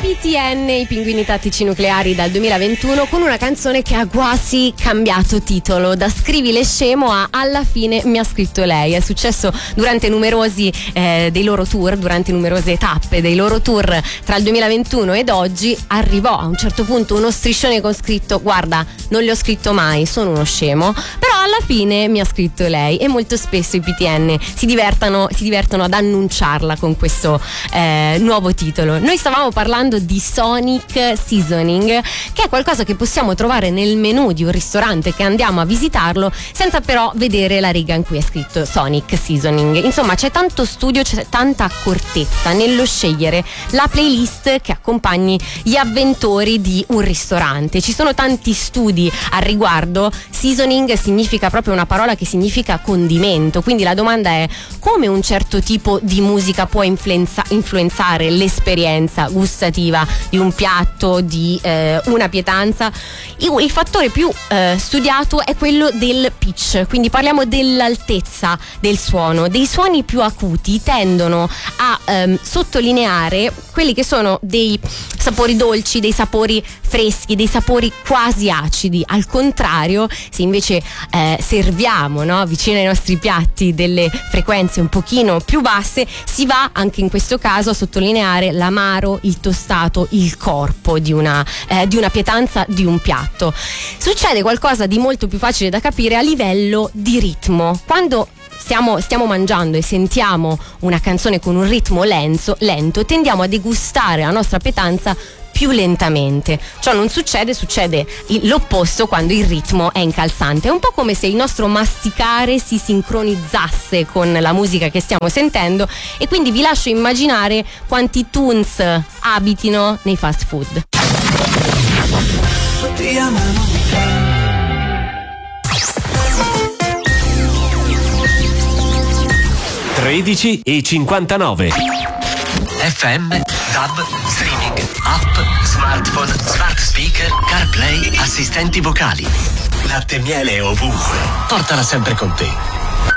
PTN, i Pinguini Tattici Nucleari, dal 2021, con una canzone che ha quasi cambiato titolo, da Scrivile scemo a Alla fine mi ha scritto lei. È successo durante numerosi dei loro tour, durante numerose tappe dei loro tour tra il 2021 ed oggi. Arrivò a un certo punto uno striscione con scritto: guarda, non le ho scritto mai, sono uno scemo, però alla fine mi ha scritto lei. E molto spesso i PTN si divertono ad annunciarla con questo nuovo titolo. Noi stavamo parlando di Sonic Seasoning, che è qualcosa che possiamo trovare nel menù di un ristorante che andiamo a visitarlo, senza però vedere la riga in cui è scritto Sonic Seasoning. Insomma, c'è tanto studio, c'è tanta accortezza nello scegliere la playlist che accompagni gli avventori di un ristorante. Ci sono tanti studi al riguardo. Seasoning significa proprio una parola che significa condimento, quindi la domanda è: come un certo tipo di musica può influenzare l'esperienza gustativa di un piatto, di una pietanza? Il fattore più studiato è quello del pitch, quindi parliamo dell'altezza del suono. Dei suoni più acuti tendono a sottolineare quelli che sono dei sapori dolci, dei sapori freschi, dei sapori quasi acidi. Al contrario, se invece serviamo, no, vicino ai nostri piatti delle frequenze un pochino più basse, si va anche in questo caso a sottolineare l'amaro, il tostato, il corpo di una pietanza, di un piatto. Succede qualcosa di molto più facile da capire a livello di ritmo. Quando stiamo mangiando e sentiamo una canzone con un ritmo lento, tendiamo a degustare la nostra pietanza più lentamente. Ciò non succede l'opposto quando il ritmo è incalzante. È un po' come se il nostro masticare si sincronizzasse con la musica che stiamo sentendo, e quindi vi lascio immaginare quanti tunes abitino nei fast food. 13:59. FM, DAB, streaming, app, smartphone, smart speaker, CarPlay, assistenti vocali. Latte e miele ovunque. Portala sempre con te.